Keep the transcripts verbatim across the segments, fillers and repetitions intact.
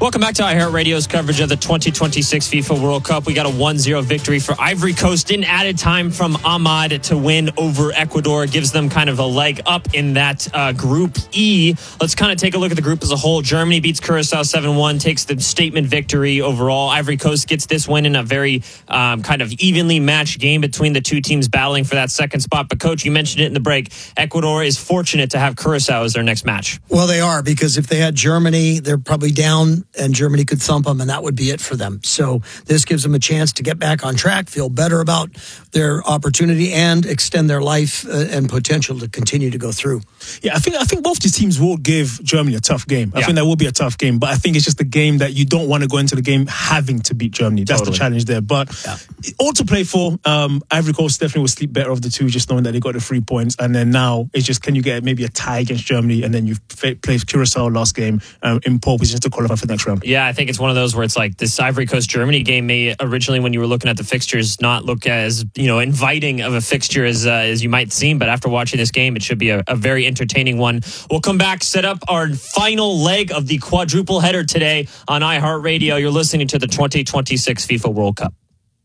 Welcome back to iHeartRadio's coverage of the twenty twenty-six FIFA World Cup. We got a one zero victory for Ivory Coast in added time from Ahmad to win over Ecuador. Gives them kind of a leg up in that uh, Group E. Let's kind of take a look at the group as a whole. Germany beats Curacao seven one, takes the statement victory overall. Ivory Coast gets this win in a very um, kind of evenly matched game between the two teams battling for that second spot. But, Coach, you mentioned it in the break. Ecuador is fortunate to have Curacao as their next match. Well, they are, because if they had Germany, they're probably down and Germany could thump them, and that would be it for them. So this gives them a chance to get back on track, feel better about their opportunity, and extend their life uh, and potential to continue to go through. Yeah, I think I think both these teams will give Germany a tough game. I yeah. think that will be a tough game, but I think it's just a game that you don't want to go into the game having to beat Germany. That's totally the challenge there. But yeah. all to play for. Um, Ivory Coast definitely will sleep better of the two, just knowing that they got the three points. And then now it's just, can you get maybe a tie against Germany, and then you play Curacao last game um, in pole position to qualify for the next round. Yeah, I think it's one of those where it's like this Ivory Coast Germany game may originally, when you were looking at the fixtures, not look as, you know, inviting of a fixture as uh, as you might seem. But after watching this game, it should be a, a very entertaining one. We'll come back, set up our final leg of the quadruple header today on iHeartRadio. You're listening to the twenty twenty-six FIFA World Cup.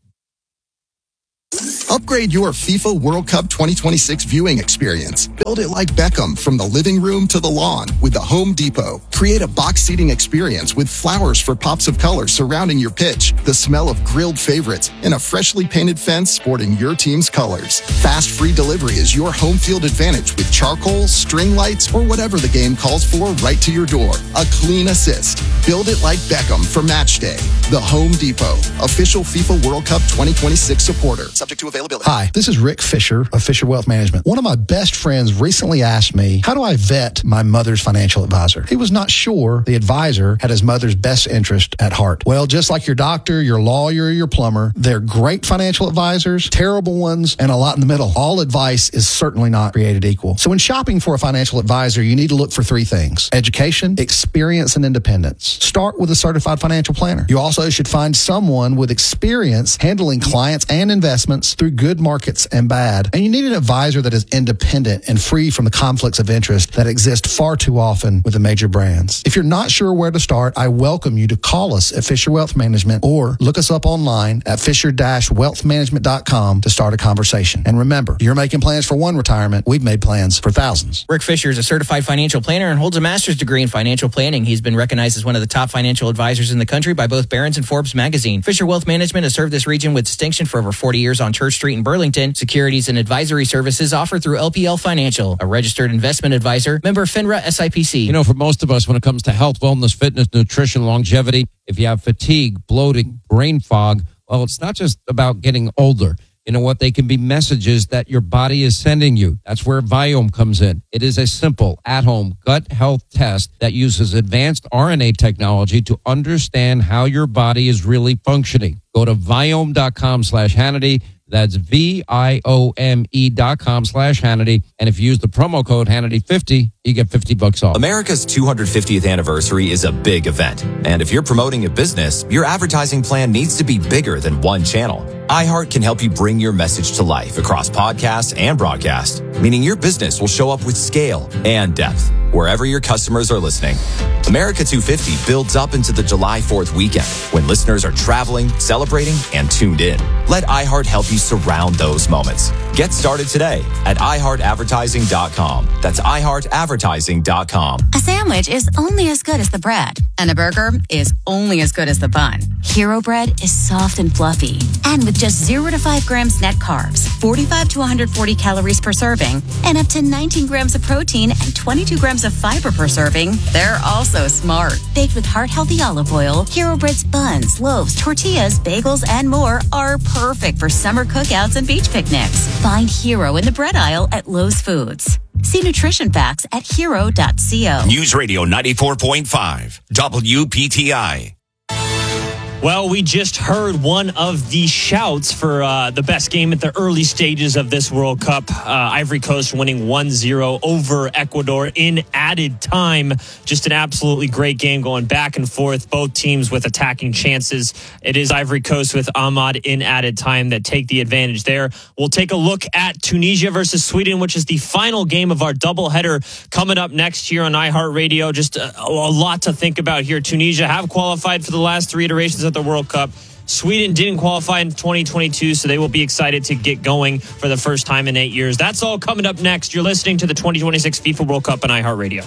Upgrade your FIFA World Cup twenty twenty-six viewing experience. Build it like Beckham, from the living room to the lawn, with the Home Depot. Create a box seating experience with flowers for pops of color surrounding your pitch, the smell of grilled favorites, and a freshly painted fence sporting your team's colors. Fast free delivery is your home field advantage with charcoal, string lights, or whatever the game calls for right to your door. A clean assist. Build it like Beckham for match day. The Home Depot, official FIFA World Cup twenty twenty-six supporter. Subject to availability. Hi, this is Rick Fisher of Fisher Wealth Management. One of my best friends recently asked me, how do I vet my mother's financial advisor? He was not sure the advisor had his mother's best interest at heart. Well, just like your doctor, your lawyer, your plumber, they're great financial advisors, terrible ones, and a lot in the middle. All advice is certainly not created equal. So when shopping for a financial advisor, you need to look for three things: education, experience, and independence. Start with a certified financial planner. You also should find someone with experience handling clients and investments through good markets and bad. And you need an advisor that is independent and free from the conflicts of interest that exist far too often with the major brands. If you're not sure where to start, I welcome you to call us at Fisher Wealth Management or look us up online at fisher dash wealth management dot com to start a conversation. And remember, you're making plans for one retirement. We've made plans for thousands. Rick Fisher is a certified financial planner and holds a master's degree in financial planning. He's been recognized as one of the top financial advisors in the country by both Barron's and Forbes magazine. Fisher Wealth Management has served this region with distinction for over forty years on Church Street in Burlington. Securities and advisory services offered through L P L Financial, a registered investment advisor, member FINRA S I P C. You know, for most of us, when it comes to health, wellness, fitness, nutrition, longevity, if you have fatigue, bloating, brain fog, well, it's not just about getting older. You know what? They can be messages that your body is sending you. That's where Viome comes in. It is a simple, at-home gut health test that uses advanced R N A technology to understand how your body is really functioning. Go to Viome.com slash Hannity. That's V-I-O-M-E dot com slash Hannity. And if you use the promo code Hannity fifty, you get fifty bucks off. America's two hundred fiftieth anniversary is a big event. And if you're promoting a business, your advertising plan needs to be bigger than one channel. iHeart can help you bring your message to life across podcasts and broadcast, meaning your business will show up with scale and depth wherever your customers are listening. America two fifty builds up into the July fourth weekend when listeners are traveling, celebrating, and tuned in. Let iHeart help you surround those moments. Get started today at i heart advertising dot com. That's i heart advertising dot com. A sandwich is only as good as the bread, and a burger is only as good as the bun. Hero Bread is soft and fluffy, and with just zero to five grams net carbs, forty-five to one hundred forty calories per serving, and up to nineteen grams of protein and twenty-two grams of fiber per serving, they're also smart. Baked with heart-healthy olive oil, Hero Bread's buns, loaves, tortillas, bagels, and more are perfect for summer cookouts and beach picnics. Find Hero in the bread aisle at Lowe's Foods. See nutrition facts at hero dot co. News Radio ninety-four point five, W P T I. Well, we just heard one of the shouts for uh, the best game at the early stages of this World Cup. Uh, Ivory Coast winning one zero over Ecuador in added time. Just an absolutely great game going back and forth. Both teams with attacking chances. It is Ivory Coast with Ahmad in added time that take the advantage there. We'll take a look at Tunisia versus Sweden, which is the final game of our doubleheader coming up next year on iHeartRadio. Just a, a lot to think about here. Tunisia have qualified for the last three iterations of the World Cup. Sweden didn't qualify in twenty twenty-two, so they will be excited to get going for the first time in eight years. That's all coming up next. You're listening to the twenty twenty-six FIFA World Cup on iHeartRadio.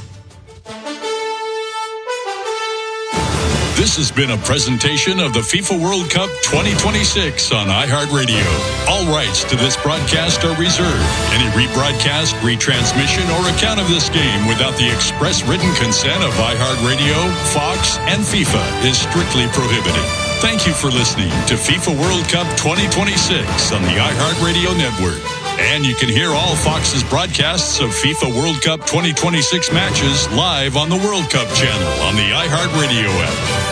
This has been a presentation of the FIFA World Cup twenty twenty-six on iHeartRadio. All rights to this broadcast are reserved. Any rebroadcast, retransmission, or account of this game without the express written consent of iHeartRadio, Fox, and FIFA is strictly prohibited. Thank you for listening to FIFA World Cup twenty twenty-six on the iHeartRadio network. And you can hear all Fox's broadcasts of FIFA World Cup twenty twenty-six matches live on the World Cup channel on the iHeartRadio app.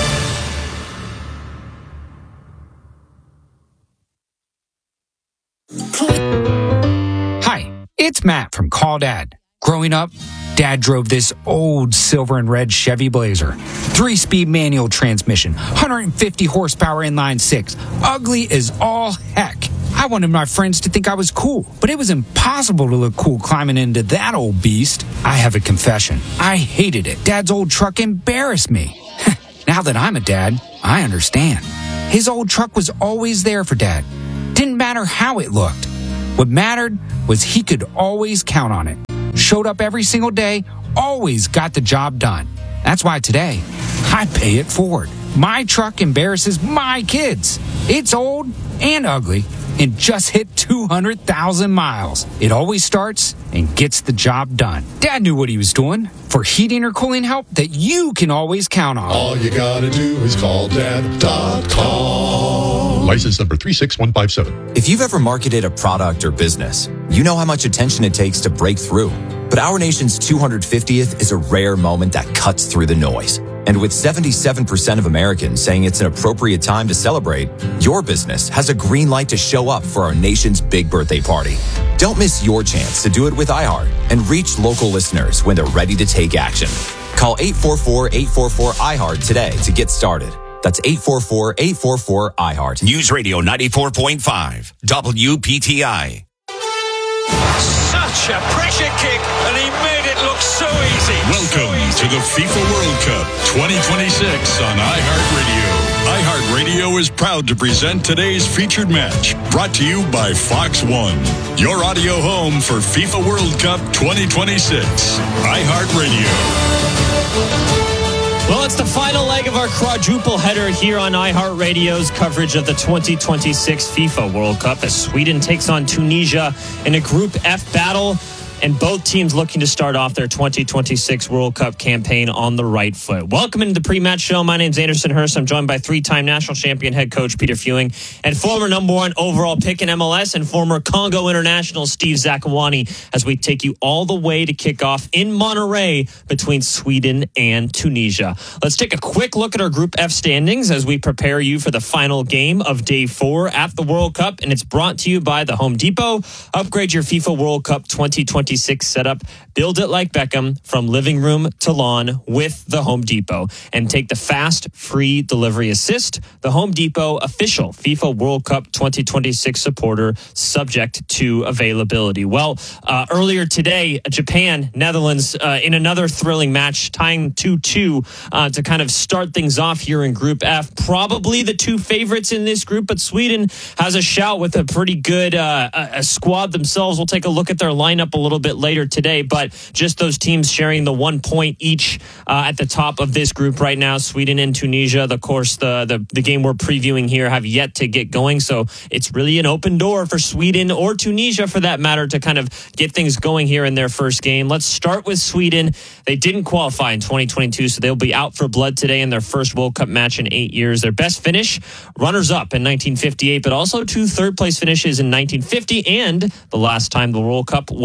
Hi, it's Matt from Call Dad. Growing up, Dad drove this old silver and red Chevy Blazer. Three-speed manual transmission, one hundred fifty horsepower inline six. Ugly as all heck. I wanted my friends to think I was cool, but it was impossible to look cool climbing into that old beast. I have a confession. I hated it. Dad's old truck embarrassed me. Now that I'm a dad, I understand. His old truck was always there for Dad. Didn't matter how it looked. What mattered was he could always count on it. Showed up every single day, always got the job done. That's why today, I pay it forward. My truck embarrasses my kids. It's old and ugly and just hit two hundred thousand miles. It always starts and gets the job done. Dad knew what he was doing. For heating or cooling help that you can always count on. All you gotta do is call dad dot com. License number three six one five seven. If you've ever marketed a product or business, you know how much attention it takes to break through. But our nation's two hundred fiftieth is a rare moment that cuts through the noise. And with seventy-seven percent of Americans saying it's an appropriate time to celebrate, your business has a green light to show up for our nation's big birthday party. Don't miss your chance to do it with iHeart and reach local listeners when they're ready to take action. Call eight four four, eight four four, I heart today to get started. That's eight four four, eight four four, I heart. News Radio ninety-four point five, W P T I. Such a pressure kick, and he made it look so easy. Welcome so easy. to the FIFA World Cup twenty twenty-six on iHeartRadio. iHeartRadio is proud to present today's featured match, brought to you by Fox One, your audio home for FIFA World Cup twenty twenty-six. iHeartRadio. Well, it's the final leg of our quadruple header here on iHeartRadio's coverage of the twenty twenty-six FIFA World Cup as Sweden takes on Tunisia in a Group F battle. And both teams looking to start off their twenty twenty-six World Cup campaign on the right foot. Welcome into the pre-match show. My name's Anderson Hurst. I'm joined by three-time national champion head coach Peter Fewing and former number one overall pick in M L S and former Congo international Steve Zakuani as we take you all the way to kick off in Monterrey between Sweden and Tunisia. Let's take a quick look at our Group F standings as we prepare you for the final game of day four at the World Cup. And it's brought to you by the Home Depot. Upgrade your FIFA World Cup twenty twenty-six setup. Build it like Beckham from living room to lawn with the Home Depot and take the fast, free delivery assist. The Home Depot official FIFA World Cup twenty twenty-six supporter, subject to availability. Well, uh, earlier today, Japan, Netherlands, uh, in another thrilling match, tying two two uh, to kind of start things off here in Group F. Probably the two favorites in this group, but Sweden has a shout with a pretty good uh, a squad themselves. We'll take a look at their lineup a little bit later today, but just those teams sharing the one point each uh, at the top of this group right now. Sweden and Tunisia, of course, the, the the game we're previewing here have yet to get going, so it's really an open door for Sweden or Tunisia for that matter to kind of get things going here in their first game. Let's start with Sweden. They didn't qualify in twenty twenty-two, so they'll be out for blood today in their first World Cup match in eight years. Their best finish, runners-up in nineteen fifty-eight, but also two third-place finishes in nineteen fifty, and the last time the World Cup was in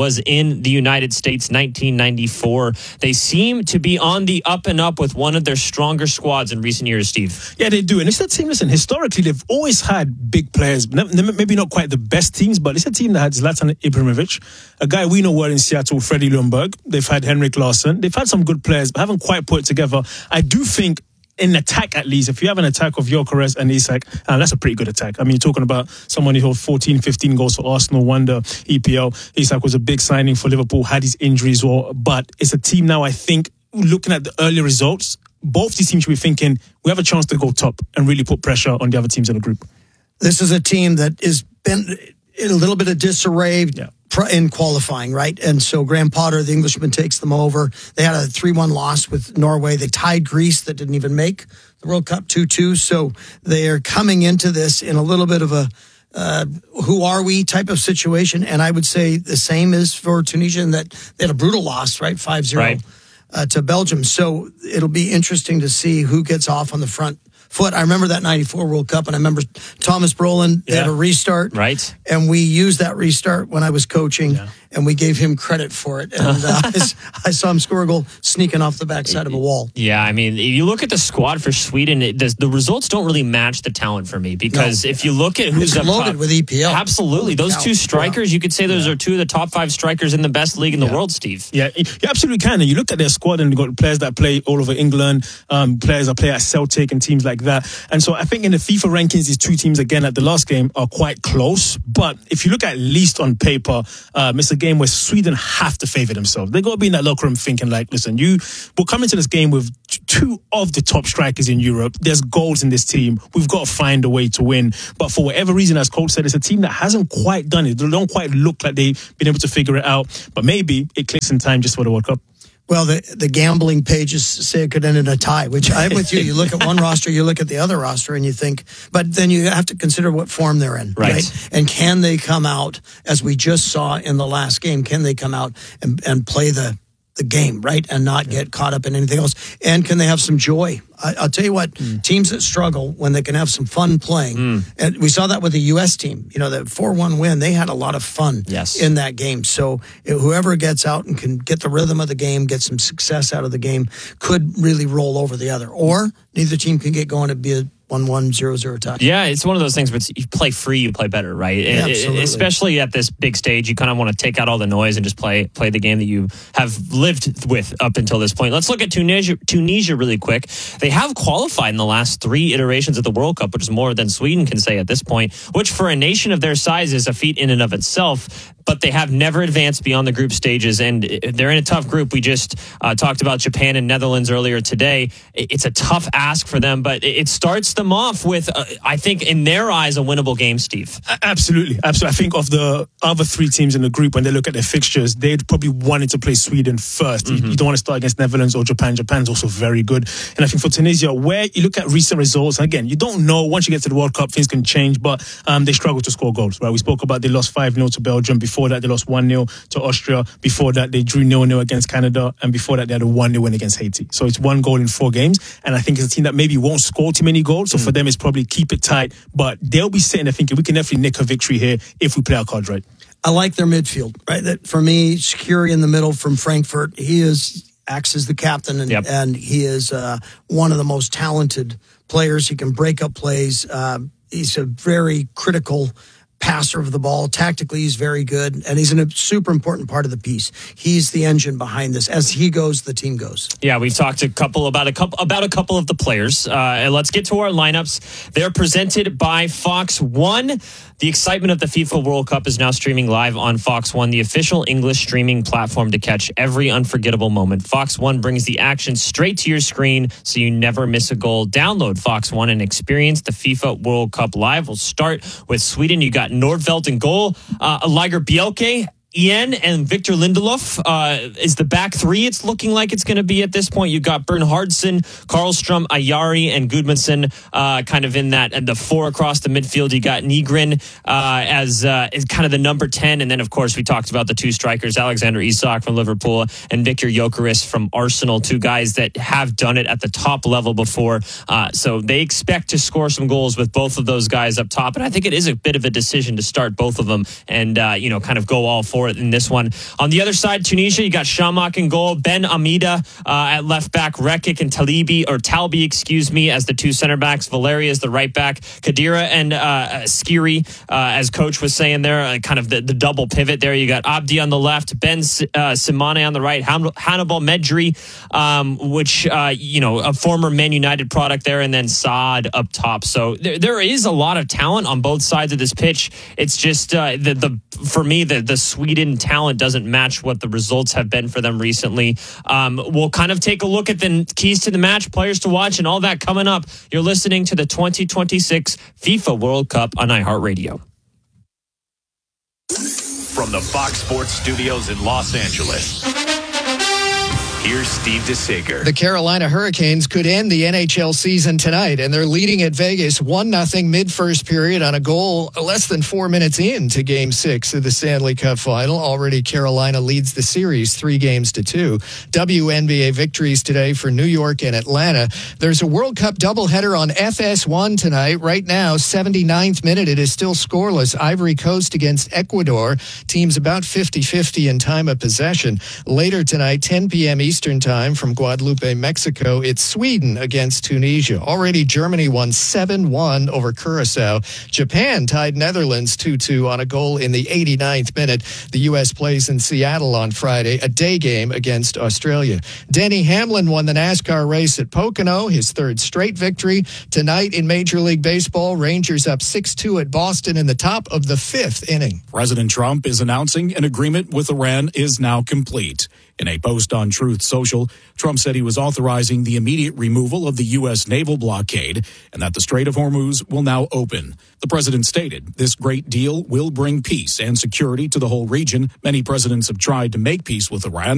in the United States, nineteen ninety-four. They seem to be on the up and up with one of their stronger squads in recent years, Steve. Yeah, they do. And it's that team, listen, historically, they've always had big players. Maybe not quite the best teams, but it's a team that had Zlatan Ibrahimovic, a guy we know well in Seattle, Freddie Ljungberg. They've had Henrik Larsson. They've had some good players, but haven't quite put it together. I do think in attack, at least, if you have an attack of Gyökeres and Isak, uh, that's a pretty good attack. I mean, you're talking about someone who held fourteen, fifteen goals for Arsenal, won the E P L. Isak was a big signing for Liverpool, had his injuries, well, but it's a team now, I think, looking at the early results, both these teams should be thinking, we have a chance to go top and really put pressure on the other teams in the group. This is a team that has been in a little bit of disarray yeah. in qualifying, right? And so Graham Potter, the Englishman, takes them over. They had a three one loss with Norway. They tied Greece that didn't even make the World Cup two two. So they are coming into this in a little bit of a uh, who are we type of situation. And I would say the same is for Tunisia in that they had a brutal loss, right? five zero Right. uh, to Belgium. So it'll be interesting to see who gets off on the front foot. I remember that ninety-four World Cup, and I remember Thomas Brolin, they yeah. had a restart. Right. And we used that restart when I was coaching, yeah. and we gave him credit for it. And uh, I, I saw him score a goal sneaking off the backside of a wall. Yeah, I mean, if you look at the squad for Sweden, it, the, the results don't really match the talent for me because no. if you look at who's it's up loaded top, with E P L. Absolutely. Holy those cow. two strikers, yeah. you could say those yeah. are two of the top five strikers in the best league in the yeah. world, Steve. Yeah, you absolutely can. And you look at their squad and you've got players that play all over England, um, players that play at Celtic and teams like that. And so I think in the FIFA rankings, these two teams, again, at the last game are quite close. But if you look at least on paper, um, it's a game where Sweden have to favour themselves. They got to be in that locker room thinking like, listen, you we're coming to this game with two of the top strikers in Europe. There's goals in this team. We've got to find a way to win. But for whatever reason, as coach said, it's a team that hasn't quite done it. They don't quite look like they've been able to figure it out. But maybe it clicks in time just for the World Cup. Well, the, the gambling pages say it could end in a tie, which I'm with you. You look at one roster, you look at the other roster, and you think, but then you have to consider what form they're in, right? right? And can they come out, as we just saw in the last game, can they come out and, and play the, the game, right? And not get caught up in anything else? And can they have some joy? I, I'll tell you what, mm. teams that struggle when they can have some fun playing, mm. and we saw that with the U S team, you know, the four one win, they had a lot of fun yes. in that game. So whoever gets out and can get the rhythm of the game, get some success out of the game, could really roll over the other. Or neither team can get going to be a one one zero zero tie. Yeah, it's one of those things, but you play free, you play better, right? Yeah, absolutely. Especially at this big stage, you kind of want to take out all the noise and just play play the game that you have lived with up until this point. Let's look at Tunisia, Tunisia really quick. They have qualified in the last three iterations of the World Cup, which is more than Sweden can say at this point, which for a nation of their size is a feat in and of itself. But they have never advanced beyond the group stages, and they're in a tough group. We just uh, talked about Japan and Netherlands earlier today. It's a tough ask for them, but it starts them off with, uh, I think, in their eyes, a winnable game, Steve. Absolutely. Absolutely. I think of the other three teams in the group, when they look at their fixtures, they'd probably wanted to play Sweden first. Mm-hmm. You, you don't want to start against Netherlands or Japan. Japan's also very good. And I think for Tunisia, where you look at recent results, again, you don't know. Once you get to the World Cup, things can change, but um, they struggle to score goals, right? We spoke about they lost five nil to Belgium. Before Before that, they lost one nil to Austria. Before that, they drew nil nil against Canada. And before that, they had a one nil win against Haiti. So it's one goal in four games. And I think it's a team that maybe won't score too many goals. So mm. for them, it's probably keep it tight. But they'll be sitting there thinking, we can definitely nick a victory here if we play our cards right. I like their midfield, right? That for me, Shaqiri in the middle from Frankfurt, he is acts as the captain, and, yep. and he is uh, one of the most talented players. He can break up plays. Uh, he's a very critical passer of the ball. Tactically, he's very good, and he's a super important part of the piece. He's the engine behind this. As he goes, the team goes. Yeah, we've talked a couple about a couple about a couple of the players. Uh, and let's get to our lineups. They're presented by Fox One. The excitement of the FIFA World Cup is now streaming live on Fox One, the official English streaming platform to catch every unforgettable moment. Fox One brings the action straight to your screen so you never miss a goal. Download Fox One and experience the FIFA World Cup live. We'll start with Sweden. You got Nordfeldt in goal, uh, Liger Bielke, Ian and Victor Lindelof uh, is the back three. It's looking like it's going to be at this point. You've got Bernhardsson, Karlstrom, Ayari, and Gudmundsson uh, kind of in that, and the four across the midfield. You got Nygren uh, as, uh, as kind of the number ten. And then, of course, we talked about the two strikers, Alexander Isak from Liverpool and Viktor Gyökeres from Arsenal, two guys that have done it at the top level before. Uh, so they expect to score some goals with both of those guys up top. And I think it is a bit of a decision to start both of them and, uh, you know, kind of go all four for it in this one. On the other side, Tunisia, you got Shamak in goal, Ben Amida uh, at left back, Rekik and Talibi, or Talbi, excuse me, as the two center backs, Valeria as the right back, Kadira and uh, Skiri, uh, as coach was saying there, uh, kind of the, the double pivot there. You got Abdi on the left, Ben uh, Simane on the right, Han- Hannibal Medri, um, which, uh, you know, a former Man United product there, and then Saad up top. So there, there is a lot of talent on both sides of this pitch. It's just uh, the the for me the the Sweden talent doesn't match what the results have been for them recently. Um, we'll kind of take a look at the keys to the match, players to watch, and all that coming up. You're listening to the twenty twenty-six FIFA World Cup on iHeartRadio. From the Fox Sports Studios in Los Angeles, here's Steve DeSager. The Carolina Hurricanes could end the N H L season tonight, and they're leading at Vegas one nothing mid-first period on a goal less than four minutes into Game six of the Stanley Cup Final. Already Carolina leads the series three games to two. W N B A victories today for New York and Atlanta. There's a World Cup doubleheader on F S one tonight. Right now, seventy-ninth minute, it is still scoreless. Ivory Coast against Ecuador. Teams about fifty-fifty in time of possession. Later tonight, ten p.m. Eastern Time from Guadalupe, Mexico, it's Sweden against Tunisia. Already Germany won seven one over Curacao. Japan tied Netherlands two two on a goal in the eighty-ninth minute. The U S plays in Seattle on Friday, a day game against Australia. Denny Hamlin won the NASCAR race at Pocono, his third straight victory. Tonight in Major League Baseball, Rangers up six two at Boston in the top of the fifth inning. President Trump is announcing an agreement with Iran is now complete. In a post on Truth Social, Trump said he was authorizing the immediate removal of the U S naval blockade and that the Strait of Hormuz will now open. The president stated, this great deal will bring peace and security to the whole region. Many presidents have tried to make peace with Iran.